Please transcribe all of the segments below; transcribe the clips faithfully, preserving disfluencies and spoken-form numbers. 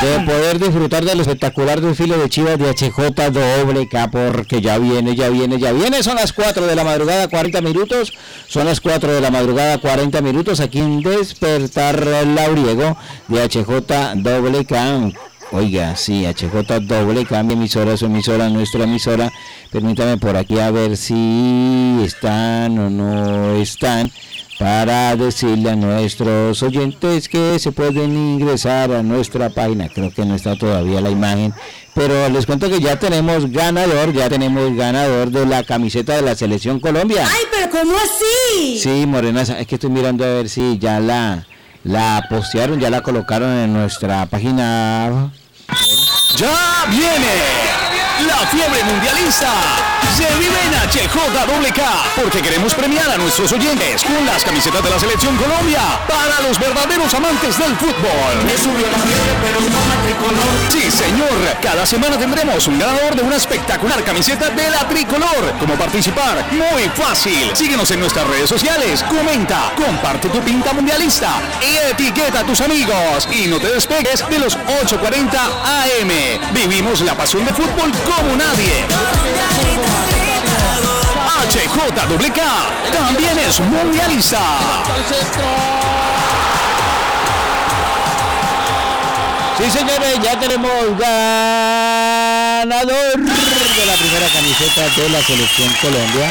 de poder disfrutar del espectacular desfile de Chivas de H J W K, porque ya viene, ya viene, ya viene. Son las cuatro de la madrugada, cuarenta minutos. Son las cuatro de la madrugada, cuarenta minutos. Aquí en Despertar Labriego de H J W K. Oiga, sí, H J W K, mi emisora, su emisora, nuestra emisora. Permítame por aquí a ver si están o no están, para decirle a nuestros oyentes que se pueden ingresar a nuestra página. Creo que no está todavía la imagen, pero les cuento que ya tenemos ganador, ya tenemos ganador de la camiseta de la Selección Colombia. ¡Ay, pero cómo así! Sí, Morena, es que estoy mirando a ver si ya la... La postearon, ya la colocaron en nuestra página. ¡Ya viene! La fiebre mundialista se vive en H J W K, porque queremos premiar a nuestros oyentes con las camisetas de la Selección Colombia para los verdaderos amantes del fútbol. Me subió la fiebre, pero no la tricolor. Sí, señor. Cada semana tendremos un ganador de una espectacular camiseta de la tricolor. ¿Cómo participar? Muy fácil. Síguenos en nuestras redes sociales, comenta, comparte tu pinta mundialista y etiqueta a tus amigos. Y no te despegues de los ocho cuarenta A M. Vivimos la pasión de fútbol como nadie. H J W K también es mundialista. Sí, señores, ya tenemos ganador de la primera camiseta de la Selección Colombia.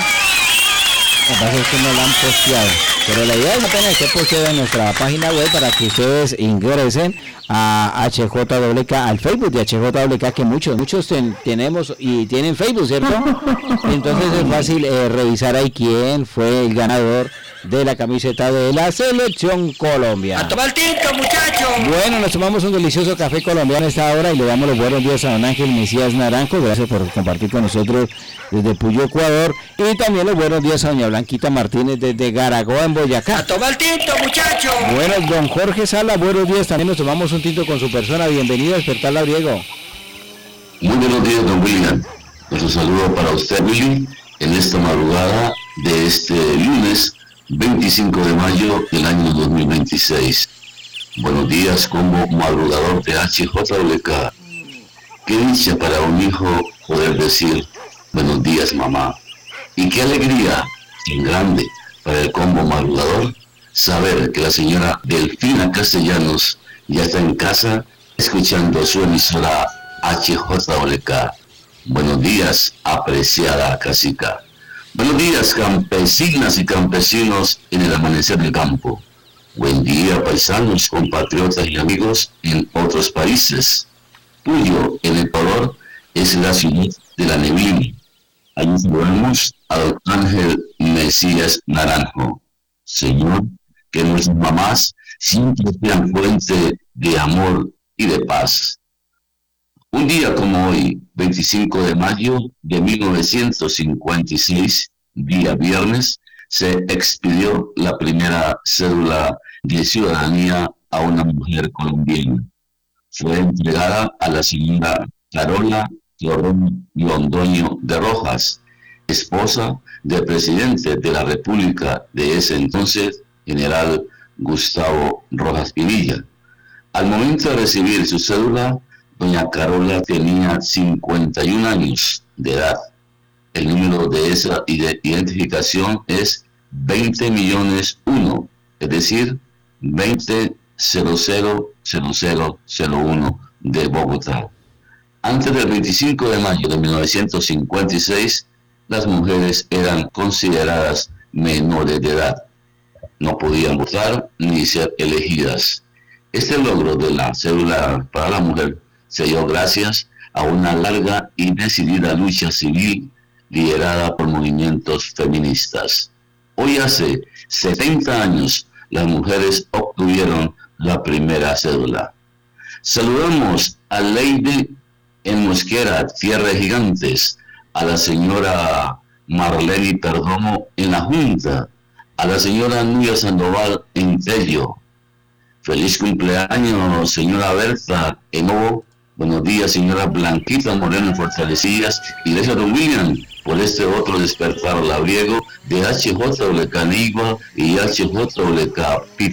Lo que pasa es que no la han posteado, pero la idea es apenas que posteen en nuestra página web para que ustedes ingresen a H J W K, al Facebook de H J W K, que muchos, muchos ten, tenemos y tienen Facebook, ¿cierto? Entonces es fácil eh, revisar ahí quién fue el ganador de la camiseta de la Selección Colombia. ¡A tomar tinto, muchachos! Bueno, nos tomamos un delicioso café colombiano a esta hora y le damos los buenos días a don Ángel Mesías Naranjo. Gracias por compartir con nosotros desde Puyo, Ecuador. Y también los buenos días a doña Blanquita Martínez desde Garagoa, en Boyacá. ¡A tomar tinto, muchachos! Bueno, don Jorge Sala, buenos días. También nos tomamos un tinto con su persona. Bienvenido a Despertar Labriego. Muy buenos días, don William. Nuestro saludo para usted, Willy, en esta madrugada de este lunes veinticinco de mayo del año dos mil veintiséis. Buenos días como madrugador de H J W K. Qué dicha para un hijo poder decir buenos días, mamá. Y qué alegría tan grande para el combo madrugador saber que la señora Delfina Castellanos ya está en casa escuchando su emisora H J W K. Buenos días, apreciada casica. Buenos días, campesinas y campesinos en el amanecer del campo. Buen día, paisanos, compatriotas y amigos en otros países. Puyo, en Ecuador, es la ciudad de la neblina. Allí saludamos a don Ángel Mesías Naranjo. Señor, que nuestras mamás siempre sean fuente de amor y de paz. Un día como hoy, veinticinco de mayo de mil novecientos cincuenta y seis, día viernes, se expidió la primera cédula de ciudadanía a una mujer colombiana. Fue entregada a la señora Carola Londoño de Rojas, esposa del presidente de la República de ese entonces, general Gustavo Rojas Pinilla. Al momento de recibir su cédula, doña Carola tenía cincuenta y un años de edad. El número de esa identificación es veinte millones uno, es decir, veinte cero cero cero cero cero uno de Bogotá. Antes del veinticinco de mayo de mil novecientos cincuenta y seis, las mujeres eran consideradas menores de edad. No podían votar ni ser elegidas. Este logro de la cédula para la mujer se dio gracias a una larga y decidida lucha civil liderada por movimientos feministas. Hoy hace setenta años las mujeres obtuvieron la primera cédula. Saludamos a Lady en Mosquera, Tierra de Gigantes, a la señora Marlene Perdomo en la Junta, a la señora Núñez Sandoval en Tello. Feliz cumpleaños, señora Berta Enovo. Buenos días, señora Blanquita Moreno en Fortalecidas. Y gracias a don William por este otro despertar labriego de H J W K Nigua y H J W K Pita.